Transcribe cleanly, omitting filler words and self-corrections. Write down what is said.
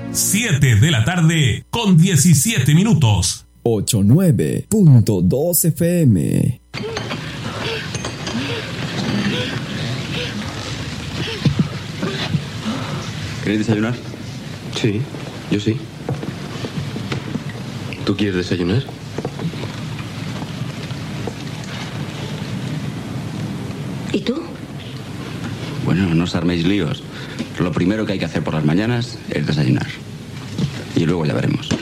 7 de la tarde con 17 minutos. 89.2 FM. ¿Queréis desayunar? Sí, yo sí. ¿Tú quieres desayunar? ¿Y tú? Bueno, no os arméis líos. Lo primero que hay que hacer por las mañanas es desayunar. Y luego ya veremos.